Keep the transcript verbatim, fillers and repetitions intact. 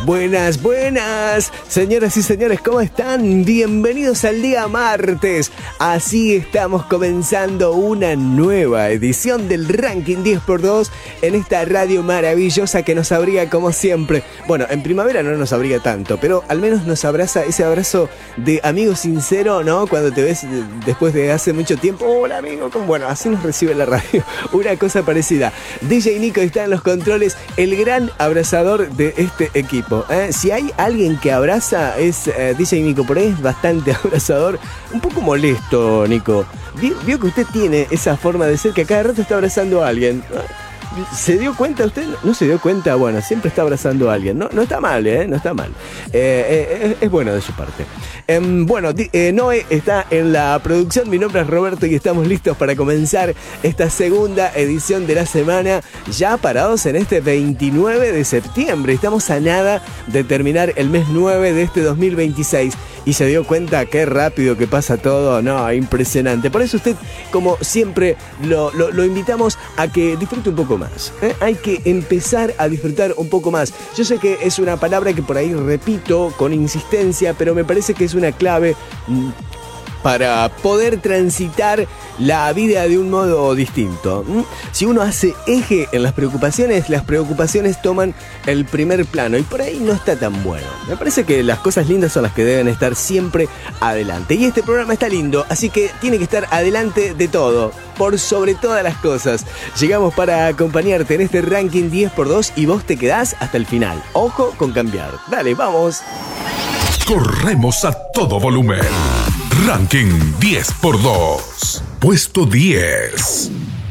Buenas, buenas, señoras y señores, ¿cómo están? Bienvenidos al día martes. Así estamos comenzando una nueva edición del Ranking diez por dos en esta radio maravillosa que nos abriga como siempre. Bueno, en primavera no nos abriga tanto, pero al menos nos abraza ese abrazo de amigo sincero, ¿no? Cuando te ves después de hace mucho tiempo. Hola, amigo. Bueno, así nos recibe la radio. Una cosa parecida. D J Nico está en los controles, el gran abrazador de este equipo. ¿eh? Si hay alguien que abraza es eh, D J Nico, por ahí es bastante abrazador. Un poco molesto, Nico. Vio, vio que usted tiene esa forma de ser que a cada rato está abrazando a alguien. ¿Se dio cuenta usted? ¿No se dio cuenta? Bueno, siempre está abrazando a alguien. No, no está mal, ¿eh? No está mal. Eh, eh, es bueno de su parte. Eh, bueno, eh, Noé está en la producción. Mi nombre es Roberto y estamos listos para comenzar esta segunda edición de la semana. Ya parados en este veintinueve de septiembre. Estamos a nada de terminar el mes nueve de este dos mil veintiséis. Y se dio cuenta qué rápido que pasa todo. No, impresionante. Por eso usted, como siempre, lo, lo, lo invitamos a que disfrute un poco más. ¿eh? Hay que empezar a disfrutar un poco más. Yo sé que es una palabra que por ahí repito con insistencia, pero me parece que es una clave mmm, para poder transitar la vida de un modo distinto. ¿Mm? Si uno hace eje en las preocupaciones, las preocupaciones toman el primer plano y por ahí no está tan bueno. Me parece que las cosas lindas son las que deben estar siempre adelante. Y este programa está lindo, así que tiene que estar adelante de todo, por sobre todas las cosas. Llegamos para acompañarte en este ranking diez por dos y vos te quedás hasta el final. Ojo con cambiar. Dale, vamos. Corremos a todo volumen. Ranking diez por dos. Puesto diez.